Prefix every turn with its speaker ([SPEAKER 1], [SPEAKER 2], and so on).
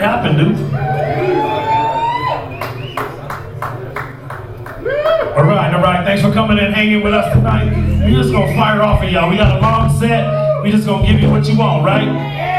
[SPEAKER 1] it happen, dude. All right. Thanks for coming and hanging with us tonight. We're just gonna fire off of y'all. We got a long set. We just gonna give you what you want, right?